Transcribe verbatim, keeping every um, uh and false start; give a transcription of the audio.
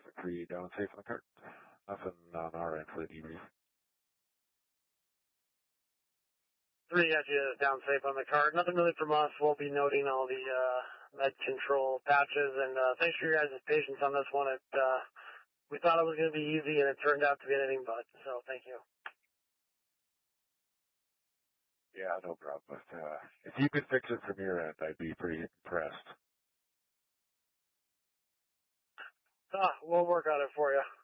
three down safe on the cart. Nothing on our end for the debrief. Three got you down safe on the cart. Nothing really from us. We'll be noting all the uh, med control patches, and uh, thanks for your guys' patience on this one. It, uh, we thought it was going to be easy, and it turned out to be anything but, so thank you. Yeah, no problem. But uh, if you could fix it from your end, I'd be pretty impressed. Ah, we'll work on it for you.